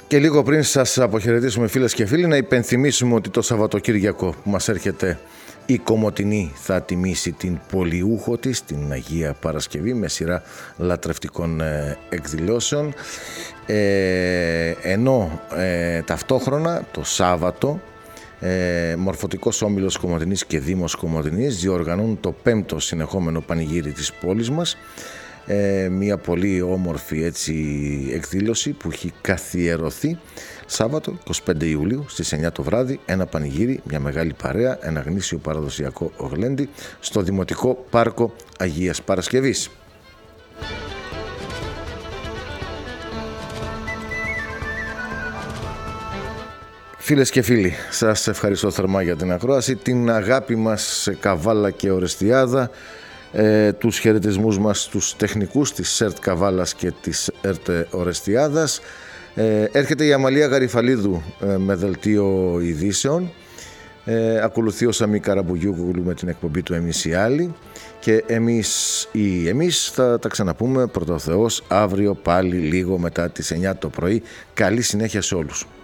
Και λίγο πριν σας αποχαιρετήσουμε φίλες και φίλοι, να υπενθυμίσουμε ότι το Σαββατοκύριακο που μας έρχεται η Κομοτηνή θα τιμήσει την πολιούχο της, την Αγία Παρασκευή, με σειρά λατρευτικών εκδηλώσεων, ενώ ταυτόχρονα το Σάββατο Μορφωτικός Όμιλος Κομοτηνής και Δήμος Κομοτηνής διοργανώνουν το 5ο συνεχόμενο πανηγύρι της πόλης μας. Μια πολύ όμορφη εκδήλωση που έχει καθιερωθεί Σάββατο 25 Ιουλίου στις 9 το βράδυ, ένα πανηγύρι, μια μεγάλη παρέα, ένα γνήσιο παραδοσιακό γλέντι στο Δημοτικό Πάρκο Αγίας Παρασκευής. Φίλες και φίλοι, σας ευχαριστώ θερμά για την ακρόαση, την αγάπη μας σε Καβάλα και Ορεστιάδα, τους χαιρετισμούς μας στους τεχνικούς της ΕΡΤ Καβάλας και της ΕΡΤ Ορεστιάδας. Έρχεται η Αμαλία Γαριφαλίδου με δελτίο ειδήσεων. Ακολουθεί ο Σαμί Καραμπουγιούγλου με την εκπομπή του «Εμείς οι άλλοι». Και εμείς θα τα ξαναπούμε πρώτα ο Θεός αύριο πάλι λίγο μετά τις 9 το πρωί. Καλή συνέχεια σε όλους.